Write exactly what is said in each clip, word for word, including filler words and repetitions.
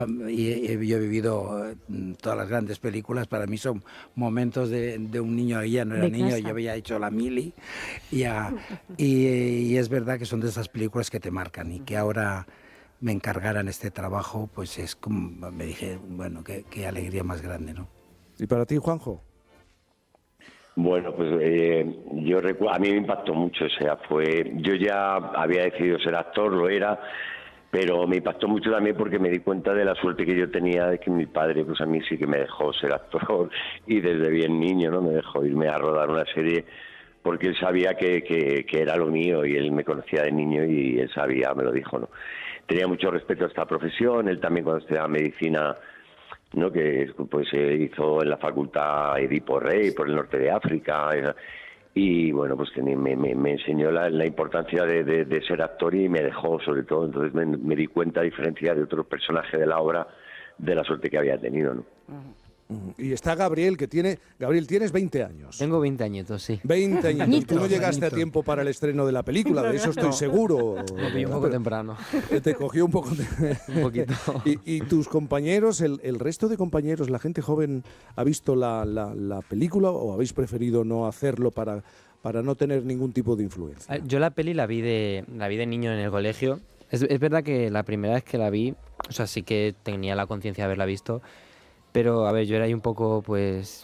Y, y yo he vivido eh, todas las grandes películas, para mí son momentos de, de un niño, ya no era De niño, casa. yo había hecho la mili, y, a- y, y es verdad que son de esas películas que te marcan, y que ahora me encargaran este trabajo, pues es como, me dije, bueno, qué, qué alegría más grande, ¿no? ¿Y para ti, Juanjo? Bueno, pues eh, yo recuerdo, a mí me impactó mucho, o sea, fue, yo ya había decidido ser actor, lo era, pero me impactó mucho también porque me di cuenta de la suerte que yo tenía de que mi padre, pues a mí sí que me dejó ser actor y desde bien niño, ¿no? Me dejó irme a rodar una serie porque él sabía que, que, que era lo mío y él me conocía de niño y él sabía, me lo dijo, ¿no? Tenía mucho respeto a esta profesión, él también cuando estudiaba medicina, ¿no? Que pues se hizo en la facultad Edipo Rey por el norte de África, eh, y bueno, pues que me, me, me enseñó la, la importancia de, de, de ser actor y me dejó sobre todo, entonces me, me di cuenta, a diferencia de otros personajes de la obra, de la suerte que había tenido, ¿no? Y está Gabriel, que tiene... Gabriel, tienes veinte años. Tengo veinte añitos, sí. veinte años. Tú no llegaste a tiempo para el estreno de la película, de eso estoy No. seguro. Me pilló un poco temprano. Te cogió un poco... de- Un poquito. Y, y tus compañeros, el, el resto de compañeros, la gente joven, ¿ha visto la, la, la película o habéis preferido no hacerlo para, para no tener ningún tipo de influencia? Ah, Yo la peli la vi de, la vi de niño en el colegio. Es, es verdad que la primera vez que la vi, o sea, sí que tenía la conciencia de haberla visto, pero a ver, yo era ahí un poco, pues,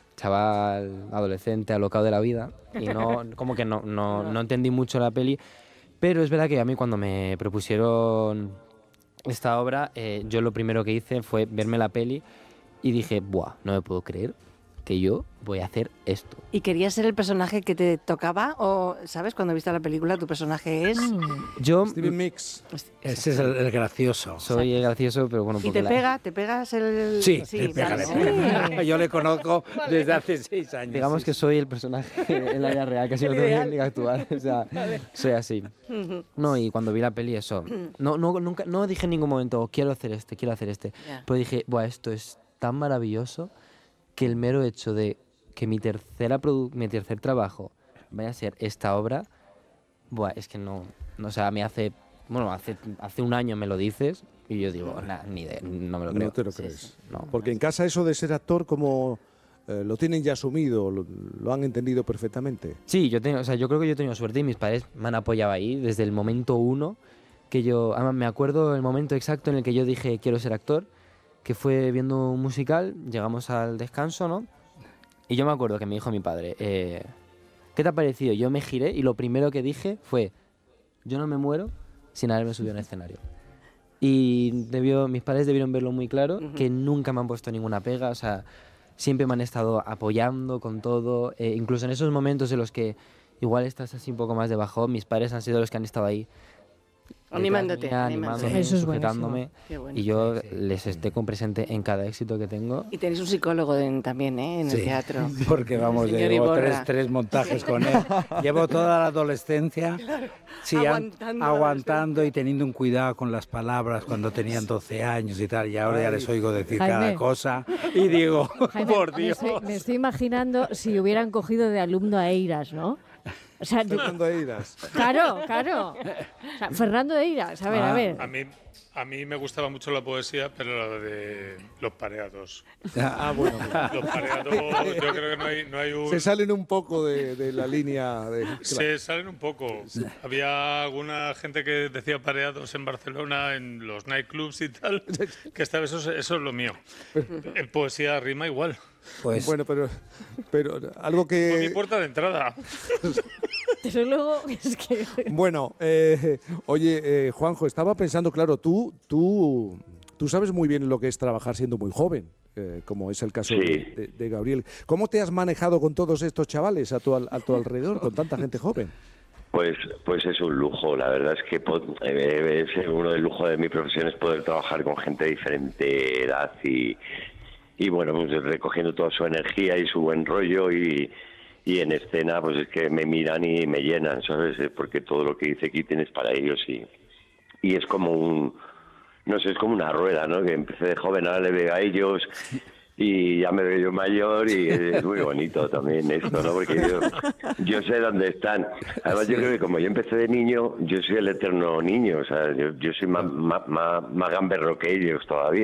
chaval, adolescente, alocado de la vida, y no, como que no, no, no entendí mucho la peli, pero es verdad que a mí cuando me propusieron esta obra, eh, yo lo primero que hice fue verme la peli y dije, buah, no me puedo creer que yo voy a hacer esto. ¿Y querías ser el personaje que te tocaba? ¿O, sabes, cuando viste la película, tu personaje es...? Yo Steven Mix. Ese es el, el gracioso. soy el gracioso, pero bueno, ¿Y porque te la- pega? ¿Te pegas el...? Sí, le pega, vale. le pega. Yo le conozco desde hace seis años. Digamos que soy el personaje en la vida real, casi no tengo ideal. ni que actuar, o sea, soy así. No, y cuando vi la peli eso, no, no, nunca, no dije en ningún momento, quiero hacer este, quiero hacer este, Ya. pero dije, buah, esto es tan maravilloso que el mero hecho de que mi, tercera produ- mi tercer trabajo vaya a ser esta obra, buah, es que no, no o sea, me hace, bueno, hace, hace un año me lo dices y yo digo, nah, ni idea, no me lo creo. No te lo Sí, crees. sí, no. Porque en casa eso de ser actor, como eh, lo tienen ya asumido, lo, lo han entendido perfectamente. Sí, yo, tengo, o sea, yo creo que yo he tenido suerte y mis padres me han apoyado ahí desde el momento uno que yo, además me acuerdo el momento exacto en el que yo dije quiero ser actor, que fue viendo un musical, llegamos al descanso, ¿no? Y yo me acuerdo que me dijo mi padre, eh, ¿qué te ha parecido? Yo me giré y lo primero que dije fue, yo no me muero sin haberme subido a un escenario. Y debió, mis padres debieron verlo muy claro, Ujú. que nunca me han puesto ninguna pega, o sea, siempre me han estado apoyando con todo, eh, incluso en esos momentos en los que igual estás así un poco más de bajón, mis padres han sido los que han estado ahí. Animándote, detrás mía, animándote. animándome, Eso es sujetándome, Qué bueno. y yo les esté con presente en cada éxito que tengo. Y tenéis un psicólogo en- también, ¿eh? En el Sí, teatro. porque vamos, Señor llevo Iborra. tres, tres montajes con él. Llevo toda la adolescencia sí, an- Aguantando la aguantando y teniendo un cuidado con las palabras cuando tenían doce años y tal. Y ahora ya les oigo decir Jaime. cada cosa y digo, Jaime, por me Dios. estoy, me estoy imaginando si hubieran cogido de alumno a Eiras, ¿no? O sea, tú- Fernando Eiras. claro, claro. O sea, Fernando de Eiras, a ver, a Ah. ver. A mí, a mí me gustaba mucho la poesía, pero la de los pareados. Ah, bueno. Los pareados, yo creo que no hay, no hay un... Se salen un poco de, de la línea de... Se salen un poco. Había alguna gente que decía pareados en Barcelona, en los nightclubs y tal, que esta vez eso, es- eso es lo mío. En poesía rima igual. Pues Bueno, pero, pero algo Fue mi que... puerta de entrada. Desde luego, es que... Bueno, eh, oye, eh, Juanjo, estaba pensando, claro, tú, tú, tú sabes muy bien lo que es trabajar siendo muy joven, eh, como es el caso Sí. de, de- de Gabriel. ¿Cómo te has manejado con todos estos chavales a tu, al- a tu alrededor, con tanta gente joven? Pues, pues es un lujo, la verdad es que po- eh, es uno del lujo de mi profesión es poder trabajar con gente de diferente edad y, y bueno, pues recogiendo toda su energía y su buen rollo y, y en escena pues es que me miran y me llenan, ¿sabes? Eh, Porque todo lo que dice aquí tienes para ellos y, y es como un, no sé, es como una rueda, ¿no? Que empecé de joven, ahora le veo a ellos y ya me veo yo mayor y es muy bonito también esto, ¿no? Porque yo, yo sé dónde están. Además yo creo que como yo empecé de niño, yo soy el eterno niño, o sea, yo, yo soy más, más, más, más gamberro que ellos todavía.